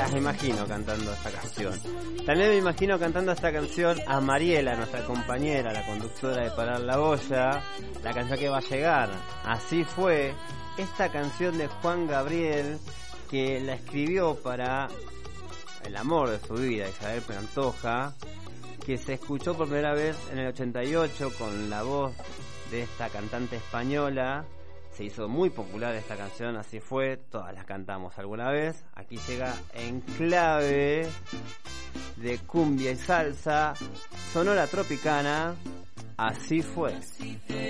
las imagino cantando esta canción. También me imagino cantando esta canción a Mariela, nuestra compañera, la conductora de Parar la Olla, la canción que va a llegar. Así fue, esta canción de Juan Gabriel, que la escribió para el amor de su vida, Isabel Pantoja, que se escuchó por primera vez en el 88 con la voz de esta cantante española. Se hizo muy popular esta canción, así fue, todas las cantamos alguna vez. Aquí llega en clave de cumbia y salsa, Sonora Tropicana, así fue.